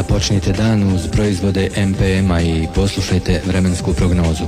Počnite dan uz proizvode MPM-a i poslušajte vremensku prognozu.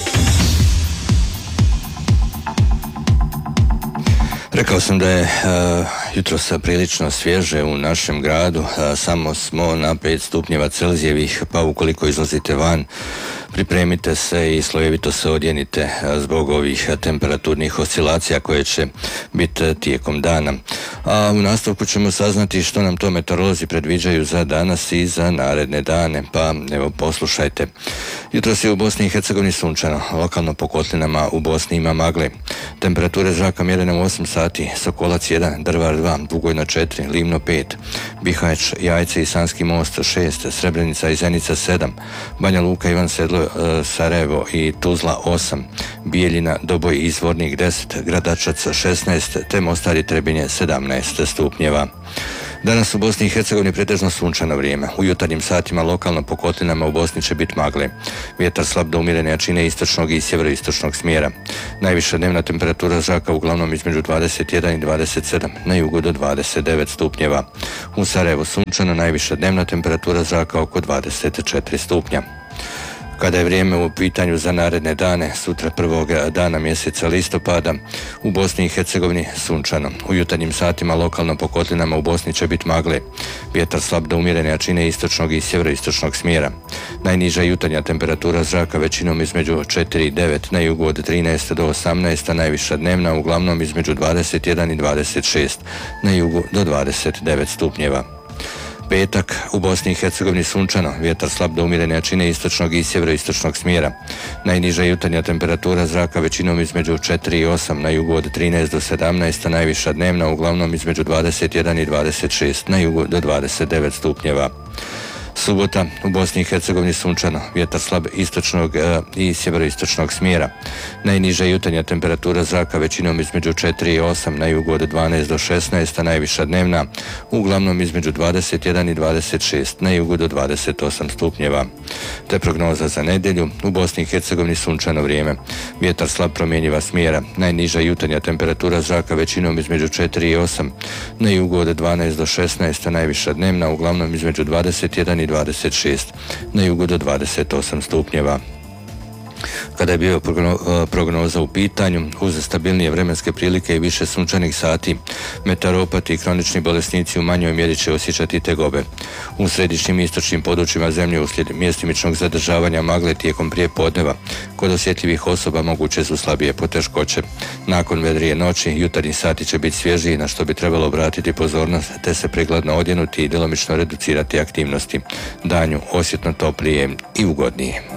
Rekao sam da je jutros prilično svježe u našem gradu, samo smo na 5 stupnjeva Celzijevih, pa ukoliko izlazite van, pripremite se i slojevito se odjenite zbog ovih temperaturnih oscilacija koje će biti tijekom dana. A u nastavku ćemo saznati što nam to meteorolozi predviđaju za danas i za naredne dane, pa evo poslušajte. Jutros je u Bosni i Hercegovini sunčano, lokalno po kotlinama u Bosni ima magle. Temperature zraka mjerene u 8 sati, Sokolac 1, Drvar 2, Bugojno 4, Livno 5, Bihać, Jajce i Sanski most 6, Srebrenica i Zenica 7, Banja Luka, Ivan Sedlo, Sarajevo i Tuzla 8, Bijeljina, Doboj i Zvornik 10, Gradačac 16, te Mostar i Trebinje 17 stupnjeva. Danas u Bosni i Hercegovini pretežno sunčano vrijeme. U jutarnjim satima lokalno po kotlinama u Bosni će biti magle. Vjetar slab do umjerene jačine istočnog i sjeveroistočnog smjera. Najviša dnevna temperatura zraka uglavnom između 21 i 27, na jugu do 29 stupnjeva. U Sarajevu sunčano, najviša dnevna temperatura zraka oko 24 stupnja. Kada je vrijeme u pitanju za naredne dane, sutra prvog dana mjeseca listopada, u Bosni i Hercegovini sunčano. U jutarnjim satima lokalno po kotlinama u Bosni će biti magle. Vjetar slab do umjerene jačine istočnog i sjeveroistočnog smjera. Najniža jutarnja temperatura zraka većinom između 4 i 9, na jugu od 13 do 18, a najviša dnevna uglavnom između 21 i 26, na jugu do 29 stupnjeva. Petak u Bosni i Hercegovini sunčano, vjetar slab do umjerene jačine istočnog i sjeveroistočnog smjera. Najniža jutarnja temperatura zraka većinom između 4 i 8, na jugu od 13 do 17, a najviša dnevna uglavnom između 21 i 26, na jugu do 29 stupnjeva. Subota u Bosni i Hercegovini sunčano, vjetar slab istočnog i sjeveroistočnog smjera. Najniža jutarnja temperatura zraka većinom između 4 i 8, na jugu od 12 do 16, a najviša dnevna uglavnom između 21 i 26, na jugu do 28 stupnjeva. Te prognoza za nedjelju, u Bosni i Hercegovini sunčano vrijeme, vjetar slab promjenjiva smjera. Najniža jutarnja temperatura zraka većinom između 4 i 8, na jugu od 12 do 16, a najviša dnevna uglavnom između 21 i 26, na jugu do 28 stupnjeva. Kada je bio prognoza u pitanju, uz stabilnije vremenske prilike i više sunčanih sati, meteoropati i kronični bolesnici u manjoj mjeri će osjećati tegobe. U središnjim i istočnim područjima zemlje uslijed mjestimičnog zadržavanja magle tijekom prijepodneva, kod osjetljivih osoba moguće su slabije poteškoće. Nakon vedrije noći, jutarnji sati će biti svježiji, na što bi trebalo obratiti pozornost, te se prikladno odjenuti i djelomično reducirati aktivnosti. Danju osjetno toplije i ugodnije.